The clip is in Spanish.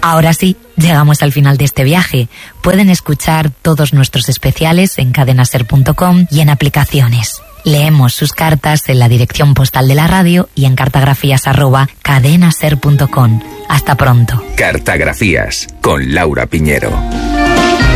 Ahora sí, llegamos al final de este viaje. Pueden escuchar todos nuestros especiales en cadenaser.com y en aplicaciones. Leemos sus cartas en la dirección postal de la radio y en cartografías@cadenaser.com. Hasta pronto. Cartografías con Laura Piñero.